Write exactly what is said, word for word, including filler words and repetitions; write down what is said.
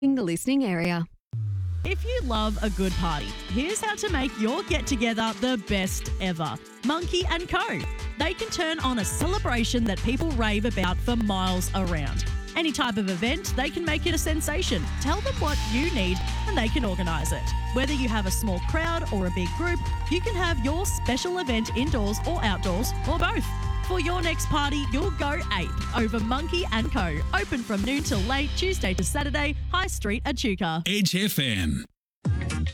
in the listening area. If you love a good party, here's how to make your get-together the best ever. Monkey and Co. They can turn on a celebration that people rave about for miles around. Any type of event, they can make it a sensation. Tell them what you need and they can organise it. Whether you have a small crowd or a big group, you can have your special event indoors or outdoors or both. For your next party, you'll go ape over Monkey and Co. Open from noon till late, Tuesday to Saturday, High Street, Echuca. Edge F M.